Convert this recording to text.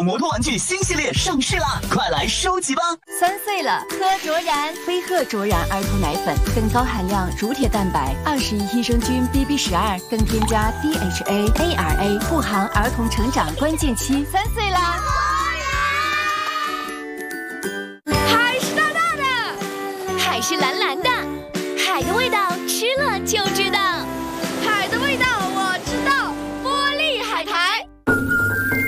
摩托玩具新系列上市啦，快来收集吧 ！3岁了，喝卓然飞鹤卓然儿童奶粉，更高含量乳铁蛋白，21益生菌 BB12，更添加 DHA、ARA， 护航儿童成长关键期。3岁啦！海是大大的，海是蓝蓝